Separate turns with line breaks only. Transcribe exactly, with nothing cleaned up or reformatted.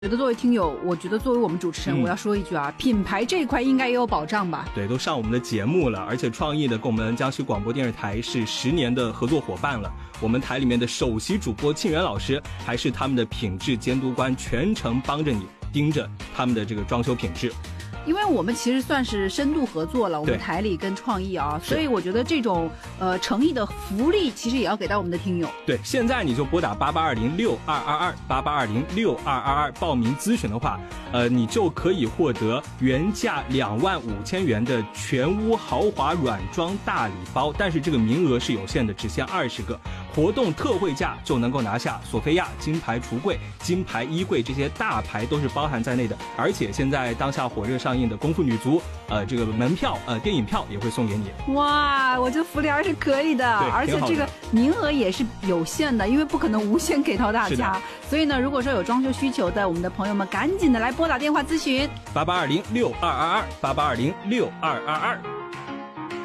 觉得作为听友，我觉得作为我们主持人，嗯、我要说一句啊，品牌这一块应该也有保障吧？
对，都上我们的节目了，而且创意的跟我们江西广播电视台是十年的合作伙伴了。我们台里面的首席主播庆元老师还是他们的品质监督官，全程帮着你盯着他们的这个装修品质。
因为我们其实算是深度合作了，我们台里跟创意啊，所以我觉得这种呃诚意的福利其实也要给到我们的听友。
对，现在你就拨打八八二零六二二二八八二零六二二二报名咨询的话，呃，你就可以获得原价两万五千元的全屋豪华软装大礼包，但是这个名额是有限的，只限二十个。活动特惠价就能够拿下索菲亚、金牌橱柜、金牌衣柜，这些大牌都是包含在内的。而且现在当下火热上映的《功夫女足》，呃，这个门票呃电影票也会送给你。
哇，我觉得福利还是可以的，而且这个名额也是有限的，因为不可能无限给到大家。所以呢，如果说有装修需求的我们的朋友们，赶紧的来拨打电话咨询八八二零六二二二八八二零六二二二。